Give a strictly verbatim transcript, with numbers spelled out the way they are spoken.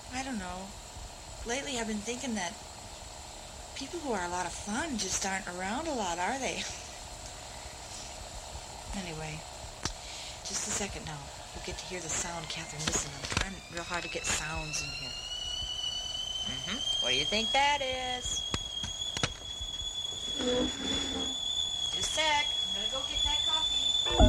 I don't know. Lately I've been thinking that people who are a lot of fun just aren't around a lot, are they? Anyway, just a second now. We'll get to hear the sound. Catherine, listen, I'm trying real hard to get sounds in here. Mm-hmm. What do you think that is? Just a sec.